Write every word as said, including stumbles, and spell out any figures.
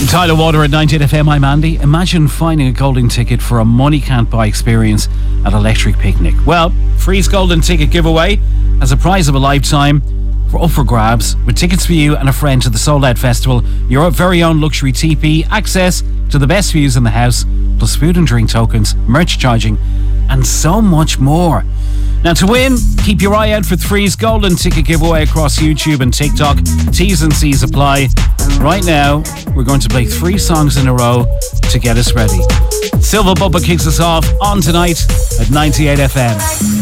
Tyler Water at ninety-eight F M. I'm Andy. Imagine finding a golden ticket for a money can't buy experience at Electric Picnic. Well, Free's golden ticket giveaway as a prize of a lifetime for up for grabs with tickets for you and a friend to the Soul Out Festival, your very own luxury teepee, access to the best views in the house, plus food and drink tokens, merch charging, and so much more. Now, to win, keep your eye out for Three's golden ticket giveaway across YouTube and TikTok. T's and C's apply. Right now, we're going to play three songs in a row to get us ready. Silver Bubba kicks us off on tonight at ninety-eight F M.